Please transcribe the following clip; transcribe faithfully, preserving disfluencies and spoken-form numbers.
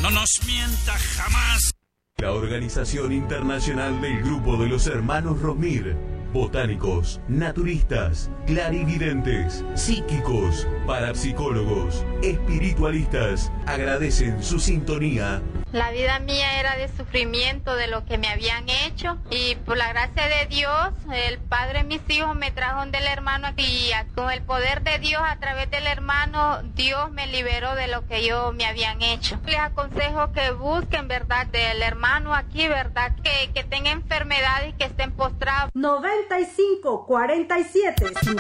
No nos mienta jamás. La Organización Internacional del Grupo de los Hermanos Romir. Botánicos, naturistas, clarividentes, psíquicos, parapsicólogos, espiritualistas agradecen su sintonía. La vida mía era de sufrimiento de lo que me habían hecho y por la gracia de Dios, el padre de mis hijos me trajo del hermano y con el poder de Dios a través del hermano, Dios me liberó de lo que yo me habían hecho. Les aconsejo que busquen, verdad, del hermano aquí, verdad, que, que tenga enfermedad y que estén postrados. noventa y cinco, cuarenta y siete